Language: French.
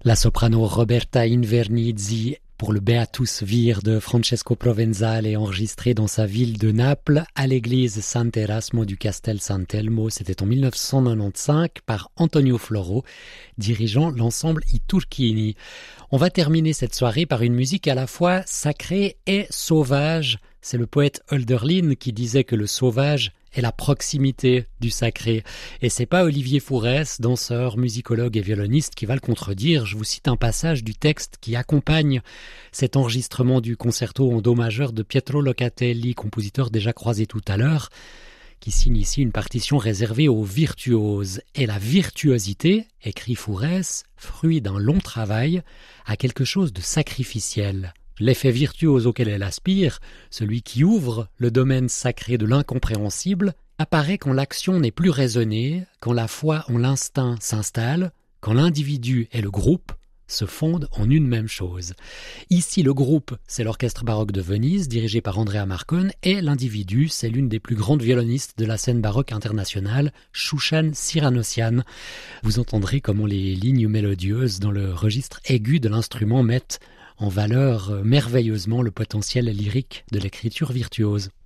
La soprano Roberta Invernizzi pour le Beatus Vir de Francesco Provenzale est enregistré dans sa ville de Naples à l'église Sant'Erasmo du Castel Sant'Elmo. C'était en 1995 par Antonio Floro, dirigeant l'ensemble I Turchini. On va terminer cette soirée par une musique à la fois sacrée et sauvage. C'est le poète Hölderlin qui disait que le sauvage est la proximité du sacré. Et c'est pas Olivier Fourès, danseur, musicologue et violoniste, qui va le contredire. Je vous cite un passage du texte qui accompagne cet enregistrement du concerto en do majeur de Pietro Locatelli, compositeur déjà croisé tout à l'heure, qui signe ici une partition réservée aux virtuoses. Et la virtuosité, écrit Fourès, fruit d'un long travail, a quelque chose de sacrificiel. L'effet virtuose auquel elle aspire, celui qui ouvre le domaine sacré de l'incompréhensible, apparaît quand l'action n'est plus raisonnée, quand la foi en l'instinct s'installe, quand l'individu et le groupe se fondent en une même chose. Ici, le groupe, c'est l'Orchestre baroque de Venise, dirigé par Andrea Marcon, et l'individu, c'est l'une des plus grandes violonistes de la scène baroque internationale, Shoushan Siranossian. Vous entendrez comment les lignes mélodieuses dans le registre aigu de l'instrument mettent en valeur merveilleusement le potentiel lyrique de l'écriture virtuose.